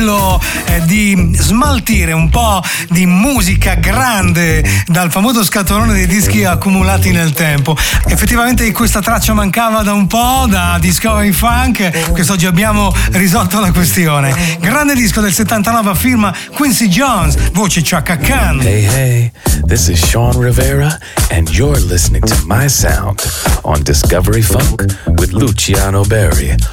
quello di smaltire un po' di musica grande dal famoso scatolone dei dischi accumulati nel tempo. Effettivamente questa traccia mancava da un po', da Discovery Funk. Quest'oggi abbiamo risolto la questione. Grande disco del 79 a firma Quincy Jones, voce Chaka Khan. Hey, hey, this is Sean Rivera and you're listening to my sound on Discovery Funk with Luciano Berry